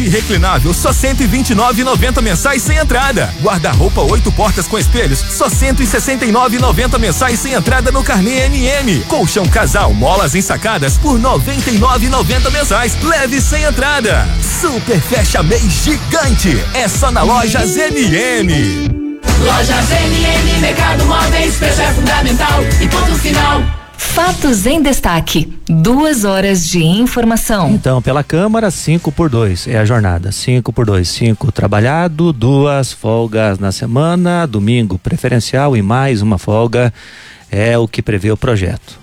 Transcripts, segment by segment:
reclinável, só R$ 129,90 mensais sem entrada. Guarda-roupa 8 portas com espelhos, só R$ 169,90 mensais sem entrada no Carnê MM. Colchão casal, molas ensacadas por R$ 99,90 mensais. Leve sem entrada. Super fecha mês gigante. É só na Lojas MM. Lojas MM, Mercado Móveis, preço é fundamental e ponto final. Fatos em destaque. 2 horas de informação. Então, pela Câmara, 5x2 é a jornada. 5x2, 5 trabalhado, 2 folgas na semana, domingo preferencial e mais uma folga. É o que prevê o projeto.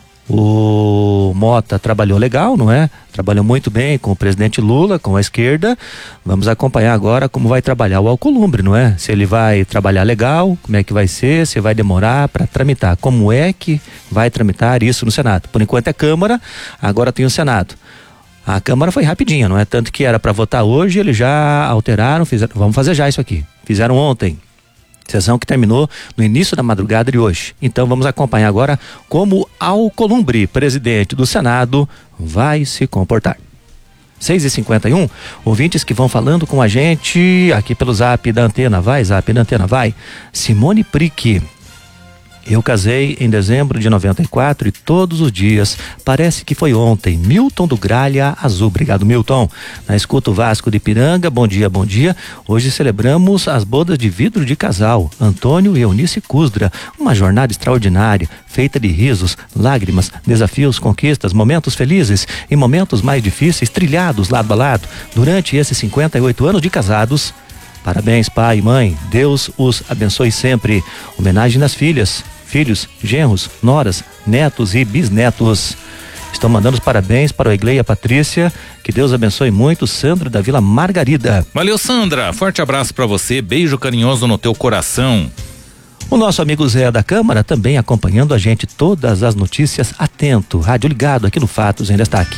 O Mota trabalhou legal, não é? Trabalhou muito bem com o presidente Lula, com a esquerda. Vamos acompanhar agora como vai trabalhar o Alcolumbre, não é? Se ele vai trabalhar legal, como é que vai ser, se vai demorar para tramitar, como é que vai tramitar isso no Senado. Por enquanto é Câmara, agora tem o Senado. A Câmara foi rapidinha, não é? Tanto que era para votar hoje, eles já alteraram, fizeram, vamos fazer já isso aqui. Fizeram ontem. Sessão que terminou no início da madrugada de hoje. Então vamos acompanhar agora como Alcolumbre, presidente do Senado, vai se comportar. 6h51, ouvintes que vão falando com a gente aqui pelo Zap da Antena Vai, Zap da Antena Vai. Simone Prick. Eu casei em dezembro de 94 e todos os dias parece que foi ontem. Milton do Gralha Azul. Obrigado, Milton. Na escuta o Vasco de Piranga, bom dia, bom dia. Hoje celebramos as bodas de vidro de casal, Antônio e Eunice Cusdra. Uma jornada extraordinária, feita de risos, lágrimas, desafios, conquistas, momentos felizes e momentos mais difíceis, trilhados lado a lado. Durante esses 58 anos de casados, parabéns, pai e mãe. Deus os abençoe sempre. Homenagem nas filhas, filhos, genros, noras, netos e bisnetos. Estão mandando os parabéns para o Egleia Patrícia. Que Deus abençoe muito. Sandra da Vila Margarida. Valeu, Sandra. Forte abraço para você. Beijo carinhoso no teu coração. O nosso amigo Zé da Câmara também acompanhando a gente todas as notícias. Atento, rádio ligado aqui no Fatos em Destaque.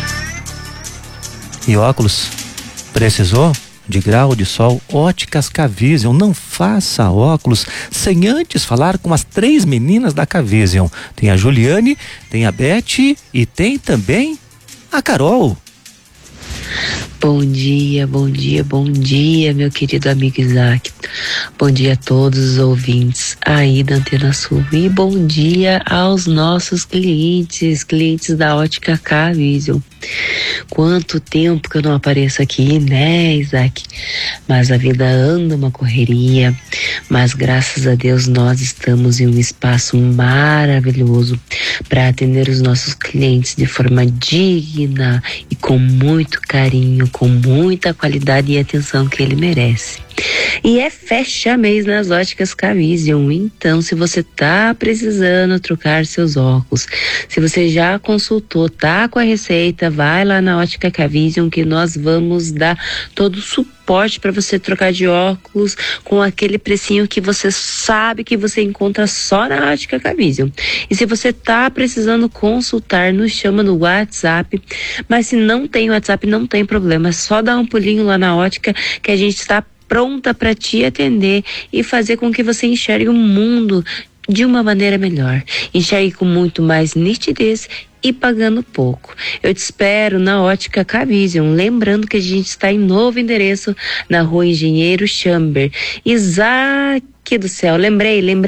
E óculos? Precisou? De grau de sol, Óticas Cavision. Não faça óculos sem antes falar com as 3 meninas da Cavision. Tem a Juliane, tem a Beth e tem também a Carol. Bom dia, bom dia, bom dia, meu querido amigo Isaac. Bom dia a todos os ouvintes aí da Antena Sul. E bom dia aos nossos clientes da Ótica Cavision. Quanto tempo que eu não apareço aqui, né, Isaac? Mas a vida anda uma correria, mas graças a Deus nós estamos em um espaço maravilhoso para atender os nossos clientes de forma digna e com muito carinho, com muita qualidade e atenção que ele merece. E é fecha mês nas Óticas Cavision. Então, se você tá precisando trocar seus óculos, se você já consultou, tá com a receita, vai lá na Ótica Cavision que nós vamos dar todo o suporte para você trocar de óculos com aquele precinho que você sabe que você encontra só na Ótica Cavision. E se você tá precisando consultar, nos chama no WhatsApp. Mas se não tem WhatsApp, não tem problema, é só dar um pulinho lá na Ótica que a gente está pronta para te atender e fazer com que você enxergue o mundo de uma maneira melhor. Enxergue com muito mais nitidez e pagando pouco. Eu te espero na Ótica Cavision. Lembrando que a gente está em novo endereço na Rua Engenheiro Chamber. Isaac do céu, lembrei